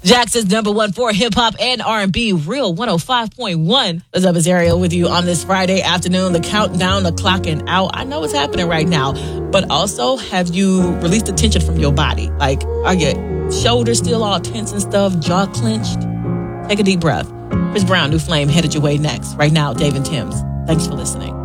Jackson's number one for hip-hop and R&B, Real 105.1. What's up, it's Ariel with you on this Friday afternoon. The countdown, the clocking out. I know what's happening right now, but also have you released the tension from your body? Like, are your shoulders still all tense and stuff, jaw clenched? Take a deep breath. Chris Brown, New Flame, headed your way next. Right now, Dave and Tim's. Thanks for listening.